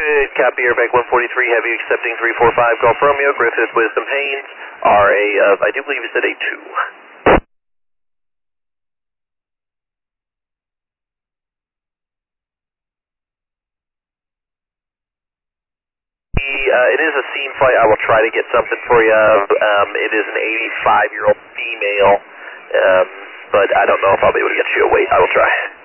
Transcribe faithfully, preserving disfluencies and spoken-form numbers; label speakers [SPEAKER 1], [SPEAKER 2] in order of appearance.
[SPEAKER 1] Good copy, Airbank one forty-three, Heavy accepting three four five, Gulf Romeo, Griffith, Wisdom, Haynes, R A of, I do believe you said A two. Uh, it is a scene flight. I will try to get something for you. Um, it is an eighty-five-year-old female, um, but I don't know if I'll be able to get you a weight. I will try.